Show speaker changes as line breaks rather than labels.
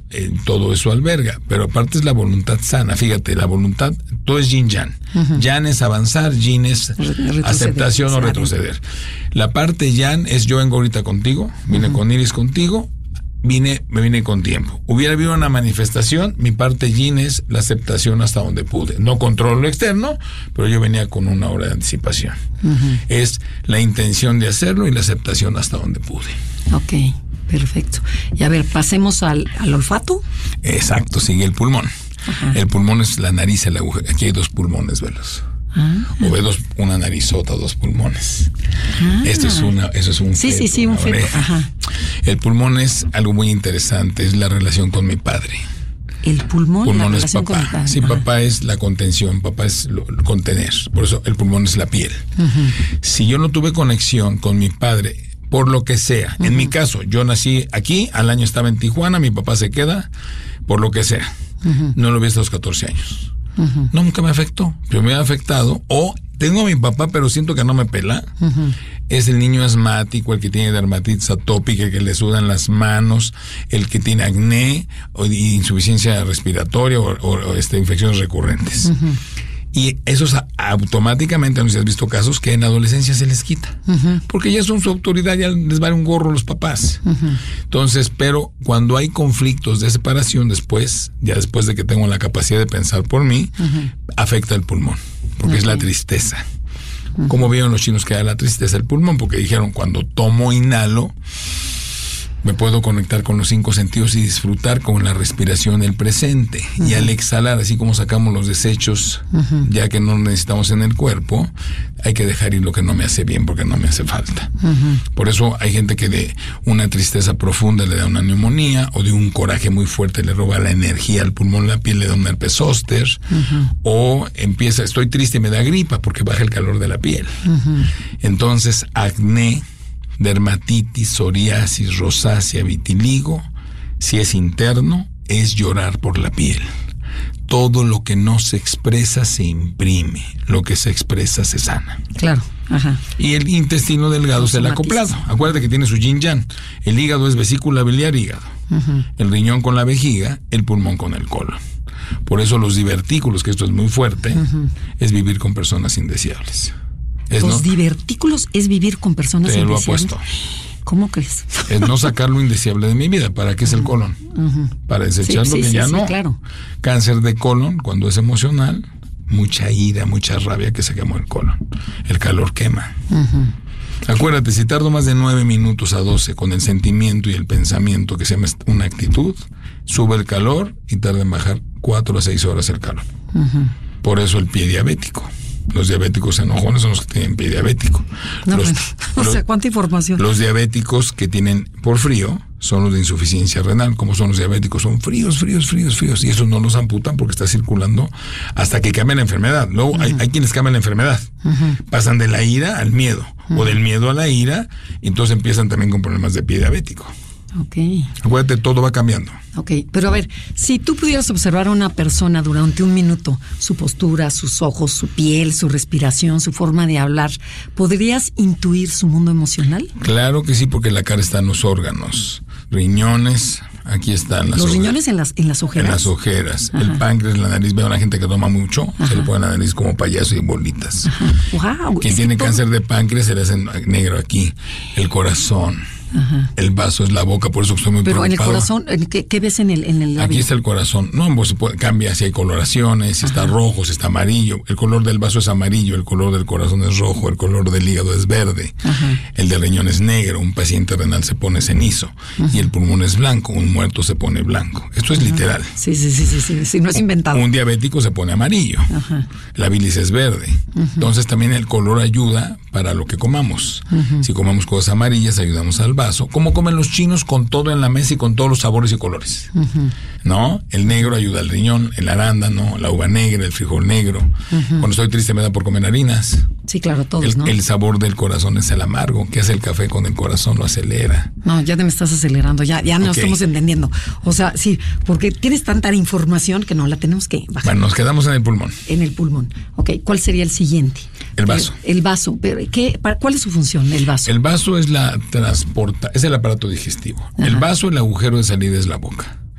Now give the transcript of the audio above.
todo eso alberga, pero aparte es la voluntad sana. Fíjate, la voluntad, todo es yin-yang. Yang es avanzar, yin es aceptación o retroceder. La parte yang es yo vengo ahorita contigo, vine con Iris contigo, me vine con tiempo. Hubiera habido una manifestación, mi parte yin es la aceptación hasta donde pude. No controlo lo externo, pero yo venía con una hora de anticipación. Es la intención de hacerlo y la aceptación hasta donde pude.
Ok, perfecto. Y a ver, pasemos al olfato.
Exacto, sigue el pulmón. El pulmón es la nariz, el agujero. Aquí hay 2 pulmones, velos. O ve una narizota, 2 pulmones. Eso es un feto,
un feto.
El pulmón es algo muy interesante, es la relación con mi padre.
El pulmón la
es
relación
papá.
Con mi padre.
Sí, papá es la contención, papá es contener. Por eso el pulmón es la piel. Si yo no tuve conexión con mi padre, por lo que sea, en mi caso, yo nací aquí, al año estaba en Tijuana, mi papá se queda, por lo que sea. No lo vi hasta los 14 años. Nunca me afectó, pero me ha afectado. O tengo a mi papá, pero siento que no me pela. Es el niño asmático, el que tiene dermatitis atópica, el que le sudan las manos, el que tiene acné o insuficiencia respiratoria o infecciones recurrentes. Y esos automáticamente, no sé si has visto casos que en adolescencia se les quita, porque ya son su autoridad, ya les vale un gorro los papás. Entonces, pero cuando hay conflictos de separación después de que tengo la capacidad de pensar por mí, afecta el pulmón, porque es la tristeza. Como vieron los chinos que era la tristeza el pulmón, porque dijeron, cuando tomo, inhalo, me puedo conectar con los 5 sentidos y disfrutar con la respiración del presente. Y al exhalar, así como sacamos los desechos, ya que no necesitamos en el cuerpo, hay que dejar ir lo que no me hace bien porque no me hace falta. Por eso hay gente que de una tristeza profunda le da una neumonía, o de un coraje muy fuerte le roba la energía al pulmón, la piel le da un herpes zóster, o empieza, estoy triste y me da gripa porque baja el calor de la piel. Entonces, acné, dermatitis, psoriasis, rosácea, vitiligo, si es interno, es llorar por la piel. Todo lo que no se expresa se imprime, lo que se expresa se sana.
Claro.
Y el intestino delgado es el acoplado. Acuérdate que tiene su yin yang. El hígado es vesícula biliar, hígado. El riñón con la vejiga, el pulmón con el colon. Por eso los divertículos, que esto es muy fuerte, es vivir con personas indeseables.
Los divertículos es vivir con personas indeseables. Te lo apuesto. ¿Cómo crees?
Es no sacar lo indeseable de mi vida. ¿Para qué es el colon? Para desechar lo que ya no.
Claro.
Cáncer de colon, cuando es emocional, mucha ira, mucha rabia, que se quemó el colon. El calor quema. Acuérdate, si tardo más de 9 minutos a 12 con el sentimiento y el pensamiento, que se llama una actitud, sube el calor y tarda en bajar 4 a 6 horas el calor. Por eso el pie diabético. Los diabéticos enojones son los que tienen pie diabético.
¿Cuánta información?
Los diabéticos que tienen por frío son los de insuficiencia renal. ¿Cómo son los diabéticos? Son fríos. Y esos no los amputan porque está circulando hasta que cambia la enfermedad. Luego hay quienes cambian la enfermedad. Pasan de la ira al miedo, o del miedo a la ira, y entonces empiezan también con problemas de pie diabético. Acuérdate, todo va cambiando.
Pero a ver, si tú pudieras observar a una persona durante 1 minuto, su postura, sus ojos, su piel, su respiración, su forma de hablar, ¿podrías intuir su mundo emocional?
Claro que sí, porque la cara está en los órganos, riñones, aquí están las
los riñones en las ojeras.
En las ojeras. El páncreas, la nariz. Veo a la gente que toma mucho, se le pone la nariz como payaso y bolitas. Quien tiene cáncer de páncreas se le hace negro aquí. El corazón. El vaso es la boca, por eso estoy muy preocupado.
Pero en el corazón, ¿qué ves en el labio?
Aquí está el corazón. No, pues cambia si hay coloraciones, si está rojo, si está amarillo. El color del vaso es amarillo, el color del corazón es rojo, el color del hígado es verde, el del riñón es negro, un paciente renal se pone cenizo, y el pulmón es blanco, un muerto se pone blanco. Esto es literal.
Sí, no es inventado.
Un diabético se pone amarillo, la bilis es verde. Entonces también el color ayuda para lo que comamos. Si comemos cosas amarillas, ayudamos al vaso, como comen los chinos, con todo en la mesa y con todos los sabores y colores. ¿No? El negro ayuda al riñón, el arándano, la uva negra, el frijol negro. Cuando estoy triste me da por comer harinas.
Sí, claro, todos, ¿no?
El sabor del corazón es el amargo. ¿Qué hace el café con el corazón? Lo acelera.
No, ya te me estás acelerando, ya no estamos entendiendo. O sea, sí, porque tienes tanta información que no la tenemos que bajar.
Bueno, nos quedamos en el pulmón.
En el pulmón. ¿Cuál sería el siguiente?
El vaso.
El vaso. Pero ¿cuál es su función, el vaso?
El vaso es es el aparato digestivo. El vaso, el agujero de salida es la boca.